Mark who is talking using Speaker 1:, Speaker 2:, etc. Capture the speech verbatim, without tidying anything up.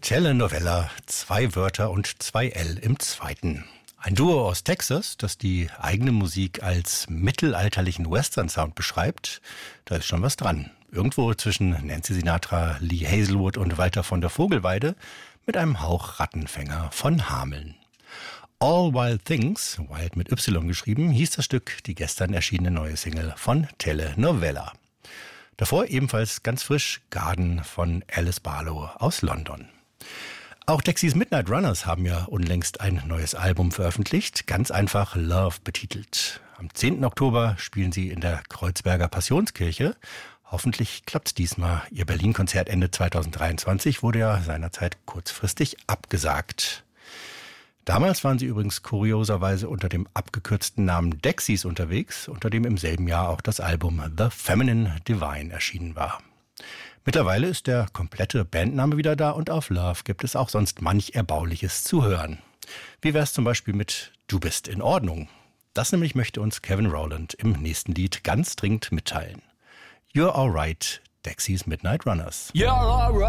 Speaker 1: Telenovela, zwei Wörter und zwei L im zweiten. Ein Duo aus Texas, das die eigene Musik als mittelalterlichen Western-Sound beschreibt, da ist schon was dran. Irgendwo zwischen Nancy Sinatra, Lee Hazelwood und Walter von der Vogelweide mit einem Hauch Rattenfänger von Hameln. All Wild Things, Wild mit Y geschrieben, hieß das Stück, die gestern erschienene neue Single von Telenovela. Davor ebenfalls ganz frisch Garden von Alice Barlow aus London. Auch Dexys Midnight Runners haben ja unlängst ein neues Album veröffentlicht, ganz einfach Love betitelt. Am zehnten Oktober spielen sie in der Kreuzberger Passionskirche. Hoffentlich klappt's diesmal. Ihr Berlin-Konzert Ende zweitausenddreiundzwanzig wurde ja seinerzeit kurzfristig abgesagt. Damals waren sie übrigens kurioserweise unter dem abgekürzten Namen Dexys unterwegs, unter dem im selben Jahr auch das Album The Feminine Divine erschienen war. Mittlerweile ist der komplette Bandname wieder da und auf Love gibt es auch sonst manch Erbauliches zu hören. Wie wär's zum Beispiel mit Du bist in Ordnung? Das nämlich möchte uns Kevin Rowland im nächsten Lied ganz dringend mitteilen. You're Alright, Dexys Midnight Runners.
Speaker 2: You're alright.